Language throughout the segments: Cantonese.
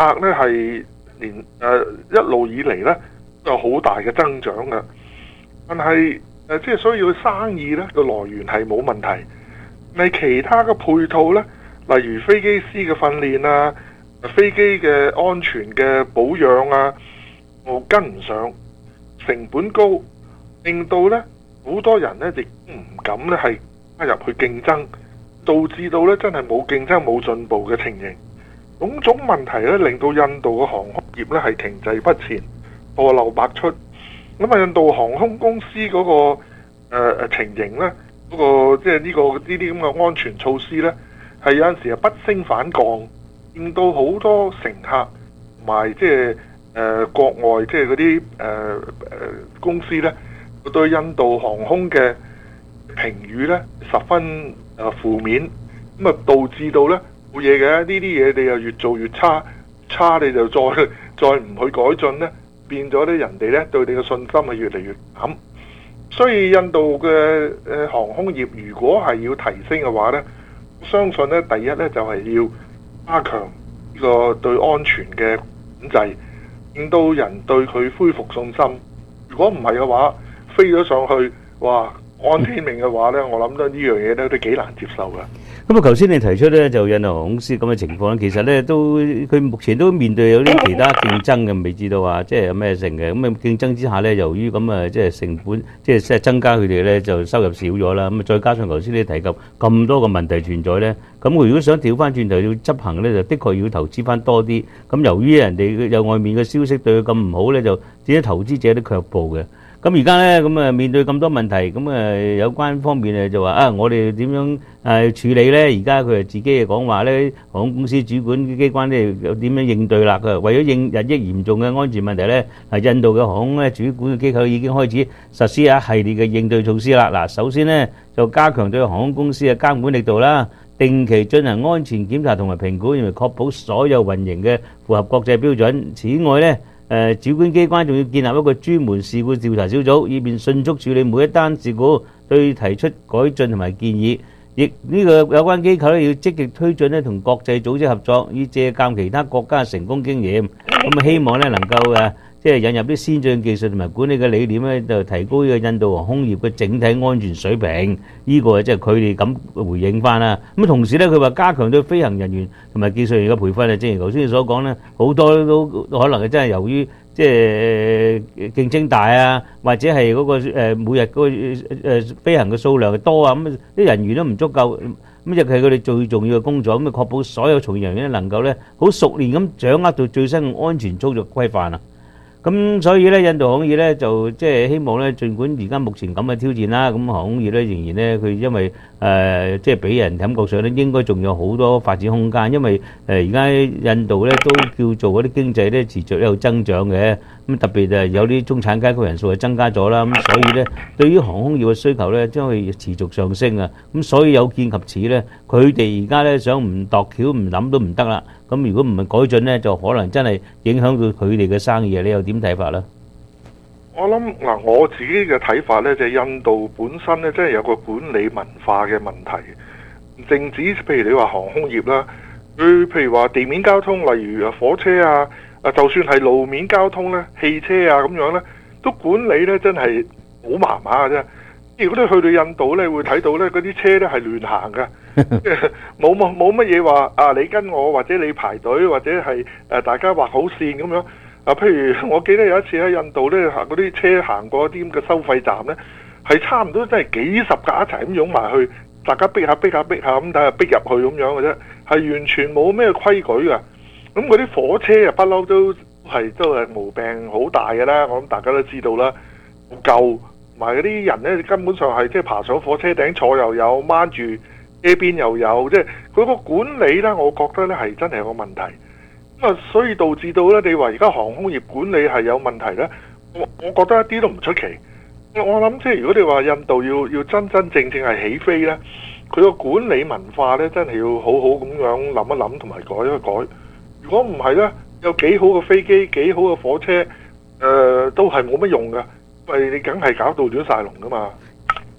客咧係一路以嚟咧都有好大嘅增長嘅，但係即係所以佢生意咧個來源係冇問題，但係其他嘅配套咧，例如飛機師嘅訓練啊、飛機嘅安全嘅保養啊，我跟唔上，成本高，令到咧好多人咧亦唔敢咧係加入去競爭，導致到咧真係冇競爭冇進步嘅情形。種種問題咧令到印度嘅航空業咧係停滯不前、錯漏百出。咁啊，印度航空公司嗰個情形咧，嗰個即係呢啲咁嘅安全措施咧，係有陣時係不升反降，令到好多乘客同埋即係國外即係嗰啲公司咧，對印度航空嘅評語咧十分負面，咁啊導致到咧冇嘢嘅呢啲嘢，你又越做越差，你就再唔去改進咧，變咗咧人哋咧對你嘅信心係越嚟越減。所以印度嘅航空業如果係要提升嘅話咧，我相信咧第一咧就係要加強呢個對安全嘅管制，令到人對佢恢復信心。如果唔係嘅話，飛咗上去，哇！安天命嘅話咧，我諗到呢樣嘢咧都幾難接受㗎。 咁啊，頭先你提出咧就印度航空公司咁嘅情況咧，其實咧都佢目前都面對有啲其他競爭嘅，未知道話即係有咩成嘅。咁啊競爭之下咧，由於咁啊即係成本即係增加佢哋咧就收入少咗啦。咁啊再加上頭先你提及咁多個問題存在咧，咁我如果想調翻轉頭要執行咧，就的確要投資翻多啲。咁由於人哋有外面嘅消息對佢咁唔好咧，就啲投資者都卻步嘅。咁而家咧，咁啊面對咁多問題，咁啊有關方面就話啊，我哋點樣處理咧？而家佢自己講話咧，航空公司主管機關咧又點樣應對啦？佢話為咗應日益嚴重嘅安全問題咧，印度嘅航空咧主管嘅機構已經開始實施一系列嘅應對措施啦。嗱，首先咧就加強對航空公司嘅監管力度啦，定期進行安全檢查同埋評估，因為確保所有運營嘅符合國際標準。此外咧，主管機關仲要建立一個專門事故調查小組，以便迅速處理每一單事故，對提出改進同埋建議。亦呢個有關機構咧要積極推進咧同國際組織合作，以借鑑其他國家嘅成功經驗。咁啊，希望咧能夠即係引入啲先進技術同埋管理嘅理念咧，就提高呢個印度航空業嘅整體安全水平。呢個即係佢哋咁回應翻啦。咁同時咧，佢話加強對飛行人員同埋技術員嘅培訓啊，正如頭先你所講咧，好多都可能係真係由於即係競爭大啊，或者係嗰個每日嗰個飛行嘅數量多啊，咁啲人員都唔足夠，咁就係佢哋最重要嘅工作，咁啊確保所有從業人員能夠咧好熟練咁掌握到最新嘅安全操作規範啊。咁所以咧，印度航空業咧就即係希望咧，儘管而家目前咁嘅挑戰啦，咁航空業咧仍然咧佢因為即係俾人感覺上咧應該仲有好多發展空間，因為而家印度咧都叫做嗰啲經濟咧持續有增長嘅，咁特別有啲中產階級人數係增加咗啦，咁所以咧對於航空業嘅需求咧將會持續上升啊，咁所以有見及此咧，佢哋而家咧想唔度橋唔諗都唔得啦。咁如果唔係改進咧，就可能真係影響到佢哋嘅生意啊！你又點睇法咧？ 我諗嗱，我自己嘅睇法咧，就係印度本身咧，真係有個管理文化嘅問題。唔淨止譬如你話航空業啦，佢譬如話地面交通，例如火車啊，就算係路面交通咧，汽車啊咁樣咧，都管理咧真係好麻麻嘅啫。如果你去到印度咧，會睇到咧嗰啲車咧係亂行嘅，冇乜嘢話啊，你跟我或者你排隊或者係大家畫好線咁樣。譬如我記得有一次喺印度咧，嗰啲車行過啲咁嘅收費站咧，係差唔多真係幾十架一齊咁擁埋去，大家逼下咁，但係逼入去咁樣嘅啫，係完全冇咩規矩㗎。咁嗰啲火車啊，不嬲都係毛病好大嘅啦，我諗大家都知道啦，舊。同埋嗰啲人咧，根本上係即係爬上火車頂坐又有，掹住車邊又有，即係佢個管理咧，我覺得咧係真係有個問題。咁啊，所以導致到咧，你話而家航空業管理係有問題咧，我覺得一啲都唔出奇。我諗即係如果你話印度要真真正正係起飛咧，佢個管理文化咧真係要好好咁樣諗一諗同埋改一改。如果唔係咧，有幾好嘅飛機、幾好嘅火車，都係冇乜用㗎。你梗係搞到亂晒龍噶嘛？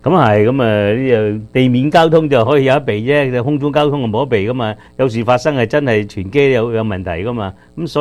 咁係，咁呢就地面交通就可以有得避啫，空中交通就冇得避噶嘛。有時發生係真係全機有問題噶嘛。咁所